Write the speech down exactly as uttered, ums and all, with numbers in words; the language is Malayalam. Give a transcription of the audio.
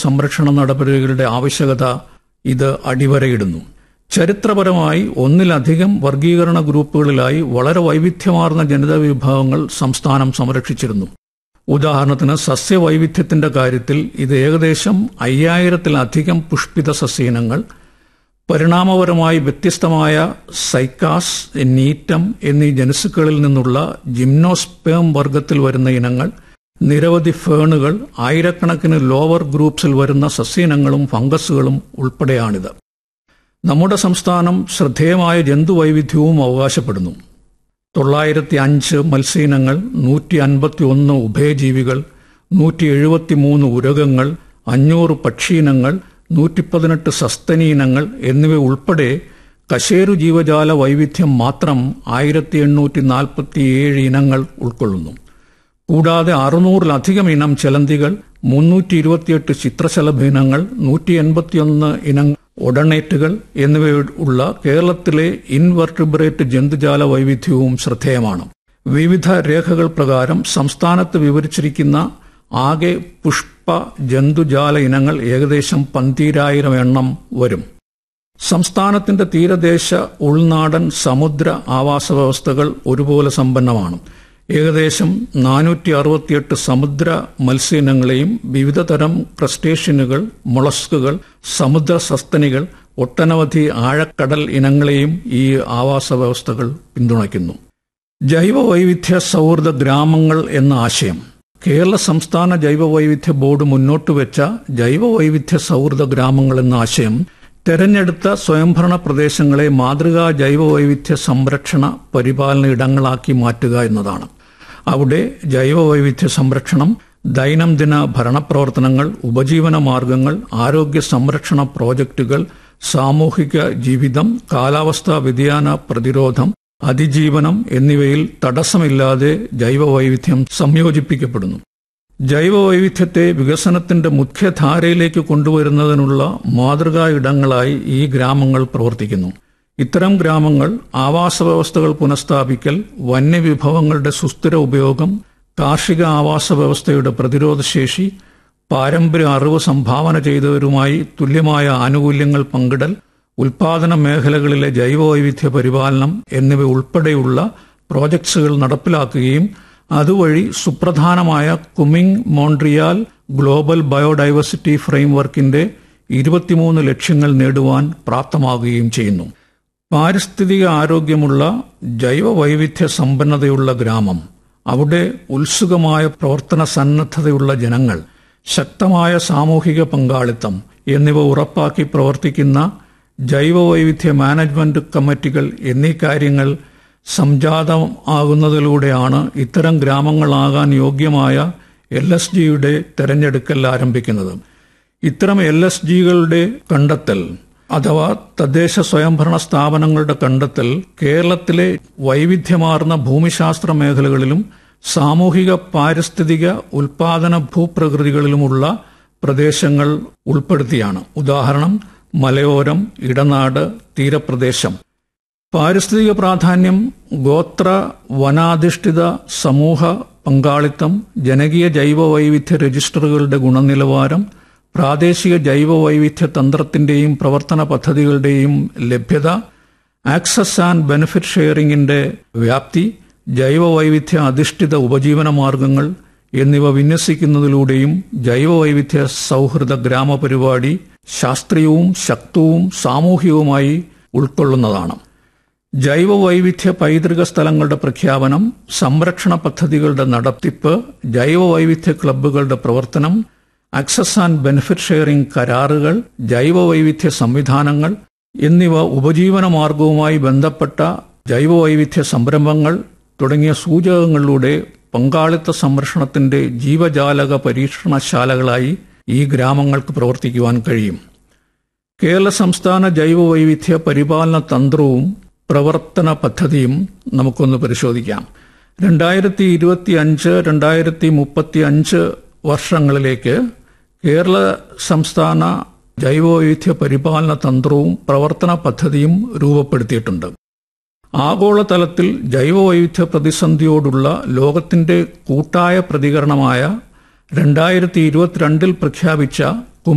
സംരക്ഷണ നടപടികളുടെ ആവശ്യകത ഇത് അടിവരയിടുന്നു. ചരിത്രപരമായി ഒന്നിലധികം വർഗീകരണ ഗ്രൂപ്പുകളിലായി വളരെ വൈവിധ്യമാർന്ന ജനിതവിഭാഗങ്ങൾ സംസ്ഥാനം സംരക്ഷിച്ചിരുന്നു. ഉദാഹരണത്തിന് സസ്യവൈവിധ്യത്തിന്റെ കാര്യത്തിൽ ഇത് ഏകദേശം അയ്യായിരത്തിലധികം പുഷ്പിത സസ്യയിനങ്ങൾ, പരിണാമപരമായി വ്യത്യസ്തമായ സൈക്കാസ്, നീറ്റം എന്നീ ജനുസുകളിൽ നിന്നുള്ള ജിംനോസ്പേം വർഗത്തിൽ വരുന്ന ഇനങ്ങൾ, നിരവധി ഫേണുകൾ, ആയിരക്കണക്കിന് ലോവർ ഗ്രൂപ്പ്സിൽ വരുന്ന സസ്യയിനങ്ങളും ഫംഗസുകളും ഉൾപ്പെടെയാണിത്. നമ്മുടെ സംസ്ഥാനം ശ്രദ്ധേയമായ ജന്തുവൈവിധ്യവും അവകാശപ്പെടുന്നു. തൊള്ളായിരത്തി അഞ്ച് മത്സ്യയിനങ്ങൾ, നൂറ്റി അൻപത്തി ഒന്ന് ഉഭയജീവികൾ, നൂറ്റി എഴുപത്തി മൂന്ന് ഉരകങ്ങൾ, അഞ്ഞൂറ് പക്ഷിയിനങ്ങൾ, നൂറ്റി പതിനെട്ട് സസ്തനീയിനങ്ങൾ എന്നിവ ഉൾപ്പെടെ കശേരു ജീവജാല വൈവിധ്യം മാത്രം ആയിരത്തി എണ്ണൂറ്റി നാൽപ്പത്തി ഏഴ് ഇനങ്ങൾ ഉൾക്കൊള്ളുന്നു. കൂടാതെ അറുന്നൂറിലധികം ഇനം ചെലന്തികൾ, മുന്നൂറ്റി ഇരുപത്തിയെട്ട് ചിത്രശലഭ ഇനങ്ങൾ, നൂറ്റി എൺപത്തിയൊന്ന് ഇനം ഒഡണേറ്റുകൾ എന്നിവയുള്ള കേരളത്തിലെ ഇൻവെർട്ടിബ്രേറ്റ് ജന്തുജാല വൈവിധ്യവും ശ്രദ്ധേയമാണ്. വിവിധ രേഖകൾ പ്രകാരം സംസ്ഥാനത്ത് വിവരിച്ചിരിക്കുന്ന ആകെ പുഷ്പ ജന്തുജാല ഇനങ്ങൾ ഏകദേശം പന്തീരായിരം എണ്ണം വരും. സംസ്ഥാനത്തിന്റെ തീരദേശ, ഉൾനാടൻ, സമുദ്ര ആവാസ വ്യവസ്ഥകൾ ഒരുപോലെ സമ്പന്നമാണ്. ഏകദേശം നാനൂറ്റി അറുപത്തിയെട്ട് സമുദ്ര മത്സ്യയിനങ്ങളെയും വിവിധ തരം ക്രസ്റ്റേഷ്യനുകൾ, മൊളസ്കുകൾ, സമുദ്ര സസ്തനികൾ, ഒട്ടനവധി ആഴക്കടൽ ഇനങ്ങളെയും ഈ ആവാസ വ്യവസ്ഥകൾ പിന്തുണയ്ക്കുന്നു. ജൈവവൈവിധ്യ സൗഹൃദ ഗ്രാമങ്ങൾ എന്ന ആശയം കേരള സംസ്ഥാന ജൈവവൈവിധ്യ ബോർഡ് മുന്നോട്ടുവെച്ച ജൈവവൈവിധ്യ സൗഹൃദ ഗ്രാമങ്ങൾ എന്ന ആശയം തെരഞ്ഞെടുത്ത സ്വയംഭരണ പ്രദേശങ്ങളെ മാതൃകാ ജൈവവൈവിധ്യ സംരക്ഷണ പരിപാലന ഇടങ്ങളാക്കി മാറ്റുക എന്നതാണ്. അവിടെ ജൈവവൈവിധ്യ സംരക്ഷണം, ദൈനംദിന ഭരണപ്രവർത്തനങ്ങൾ, ഉപജീവന മാർഗങ്ങൾ, ആരോഗ്യ സംരക്ഷണ പ്രോജക്റ്റുകൾ, സാമൂഹിക ജീവിതം, കാലാവസ്ഥാ വ്യതിയാന പ്രതിരോധം, അതിജീവനം എന്നിവയിൽ തടസ്സമില്ലാതെ ജൈവവൈവിധ്യം സംയോജിപ്പിക്കപ്പെടുന്നു. ജൈവവൈവിധ്യത്തെ വികസനത്തിന്റെ മുഖ്യധാരയിലേക്ക് കൊണ്ടുവരുന്നതിനുള്ള മാതൃകാ ഇടങ്ങളായി ഈ ഗ്രാമങ്ങൾ പ്രവർത്തിക്കുന്നു. ഇത്തരം ഗ്രാമങ്ങൾ ആവാസ വ്യവസ്ഥകൾ പുനഃസ്ഥാപിക്കൽ, വന്യവിഭവങ്ങളുടെ സുസ്ഥിര ഉപയോഗം, കാർഷിക ആവാസ വ്യവസ്ഥയുടെ പ്രതിരോധശേഷി, പാരമ്പര്യ അറിവ് സംഭാവന ചെയ്തവരുമായി തുല്യമായ ആനുകൂല്യങ്ങൾ പങ്കിടൽ, ഉൽപാദന മേഖലകളിലെ ജൈവവൈവിധ്യ പരിപാലനം എന്നിവ ഉൾപ്പെടെയുള്ള പ്രോജക്ട്സുകൾ നടപ്പിലാക്കുകയും അതുവഴി സുപ്രധാനമായ കുമിങ് മോൺട്രിയാൽ ഗ്ലോബൽ ബയോഡൈവേഴ്സിറ്റി ഫ്രെയിംവർക്കിന്റെ ഇരുപത്തിമൂന്ന് ലക്ഷ്യങ്ങൾ നേടുവാൻ പ്രാപ്തമാകുകയും ചെയ്യുന്നു. പാരിസ്ഥിതിക ആരോഗ്യമുള്ള ജൈവവൈവിധ്യ സമ്പന്നതയുള്ള ഗ്രാമം, അവിടെ ഉത്സുകമായ പ്രവർത്തന സന്നദ്ധതയുള്ള ജനങ്ങൾ, ശക്തമായ സാമൂഹിക പങ്കാളിത്തം എന്നിവ ഉറപ്പാക്കി പ്രവർത്തിക്കുന്ന ജൈവവൈവിധ്യ മാനേജ്മെന്റ് കമ്മിറ്റികൾ എന്നീ കാര്യങ്ങൾ സംജാതമാകുന്നതിലൂടെയാണ് ഇത്തരം ഗ്രാമങ്ങളാകാൻ യോഗ്യമായ എൽ എസ് ജിയുടെ തെരഞ്ഞെടുക്കൽ ആരംഭിക്കുന്നത്. ഇത്തരം എൽ എസ് ജികളുടെ കണ്ടെത്തൽ അഥവാ തദ്ദേശ സ്വയംഭരണ സ്ഥാപനങ്ങളുടെ കണ്ടെത്തൽ കേരളത്തിലെ വൈവിധ്യമാർന്ന ഭൂമിശാസ്ത്ര മേഖലകളിലും സാമൂഹിക, പാരിസ്ഥിതിക, ഉൽപാദന ഭൂപ്രകൃതികളിലുമുള്ള പ്രദേശങ്ങൾ ഉൾപ്പെടുത്തിയാണ്. ഉദാഹരണം മലയോരം, ഇടനാട്, തീരപ്രദേശം. പാരിസ്ഥിതിക പ്രാധാന്യം, ഗോത്ര വനാധിഷ്ഠിത സമൂഹ പങ്കാളിത്തം, ജനകീയ ജൈവവൈവിധ്യ രജിസ്റ്ററുകളുടെ ഗുണനിലവാരം, പ്രാദേശിക ജൈവവൈവിധ്യ തന്ത്രത്തിന്റെയും പ്രവർത്തന പദ്ധതികളുടെയും ലഭ്യത, ആക്സസ് ആൻഡ് ബെനിഫിറ്റ് ഷെയറിംഗിന്റെ വ്യാപ്തി, ജൈവവൈവിധ്യ അധിഷ്ഠിത ഉപജീവന മാർഗങ്ങൾ എന്നിവ വിന്യസിക്കുന്നതിലൂടെയും ജൈവവൈവിധ്യ സൗഹൃദ ഗ്രാമപരിപാടി ശാസ്ത്രീയവും ശക്തവും സാമൂഹികവുമായി ഉൾക്കൊള്ളുന്നതാണ്. ജൈവവൈവിധ്യ പൈതൃക സ്ഥലങ്ങളുടെ പ്രഖ്യാപനം, സംരക്ഷണ പദ്ധതികളുടെ നടത്തിപ്പ്, ജൈവവൈവിധ്യ ക്ലബ്ബുകളുടെ പ്രവർത്തനം, ആക്സസ് ആൻഡ് ബെനിഫിറ്റ് ഷെയറിംഗ് കരാറുകൾ, ജൈവവൈവിധ്യ സംവിധാനങ്ങൾ എന്നിവ, ഉപജീവന മാർഗവുമായി ബന്ധപ്പെട്ട ജൈവവൈവിധ്യ സംരംഭങ്ങൾ തുടങ്ങിയ സൂചകങ്ങളിലൂടെ പങ്കാളിത്ത സംരക്ഷണത്തിന്റെ ജീവജാലക പരീക്ഷണശാലകളായി ഈ ഗ്രാമങ്ങൾക്ക് പ്രവർത്തിക്കുവാൻ കഴിയും. കേരള സംസ്ഥാന ജൈവവൈവിധ്യ പരിപാലന തന്ത്രവും പ്രവർത്തന പദ്ധതിയും നമുക്കൊന്ന് പരിശോധിക്കാം. രണ്ടായിരത്തി ഇരുപത്തി അഞ്ച് രണ്ടായിരത്തി മുപ്പത്തി അഞ്ച് വർഷങ്ങളിലേക്ക് കേരള സംസ്ഥാന ജൈവവൈവിധ്യ പരിപാലന തന്ത്രവും പ്രവർത്തന പദ്ധതിയും രൂപപ്പെടുത്തിയിട്ടുണ്ട്. ആഗോളതലത്തിൽ ജൈവവൈവിധ്യ പ്രതിസന്ധിയോടുള്ള ലോകത്തിന്റെ കൂട്ടായ പ്രതികരണമായ രണ്ടായിരത്തി ഇരുപത്തിരണ്ടിൽ പ്രഖ്യാപിച്ച